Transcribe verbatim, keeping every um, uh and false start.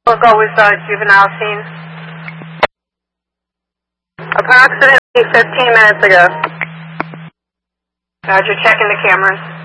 We'll go with uh, juvenile scene. Approximately fifteen minutes ago. Roger, checking the cameras.